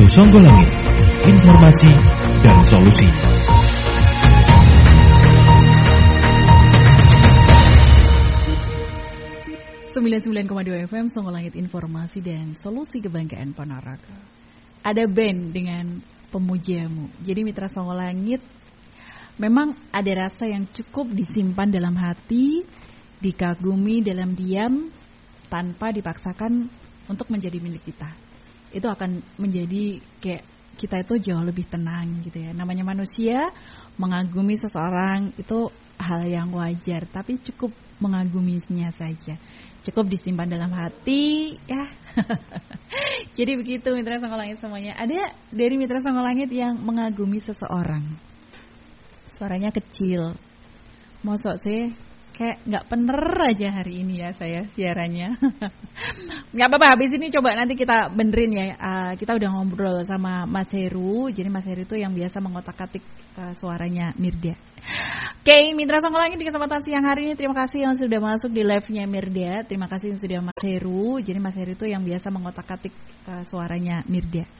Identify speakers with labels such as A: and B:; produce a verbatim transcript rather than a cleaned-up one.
A: Songgolangit, informasi dan solusi.
B: sembilan puluh sembilan koma dua F M Songgolangit, informasi dan solusi kebanggaan Ponorogo. Ada band dengan Pemujamu. Jadi mitra Songgolangit, memang ada rasa yang cukup disimpan dalam hati, dikagumi dalam diam, tanpa dipaksakan untuk menjadi milik kita. Itu akan menjadi kayak kita itu jauh lebih tenang gitu ya. Namanya manusia, mengagumi seseorang itu hal yang wajar, tapi cukup mengaguminya saja. Cukup disimpan dalam hati ya. Jadi begitu mitra Songgolangit semuanya. Ada dari mitra Songgolangit yang mengagumi seseorang. Suaranya kecil. Mosok sih kayak gak bener aja hari ini ya saya siarannya. Gak apa-apa, habis ini coba nanti kita benerin ya. uh, Kita udah ngobrol sama Mas Heru. Jadi Mas Heru itu yang biasa mengotak-atik uh, suaranya Mirda. Oke, okay, mitra Songgolangit di kesempatan siang hari ini, terima kasih yang sudah masuk di live-nya Mirda. Terima kasih yang sudah Mas Heru. Jadi Mas Heru itu yang biasa mengotak-atik uh, suaranya Mirda.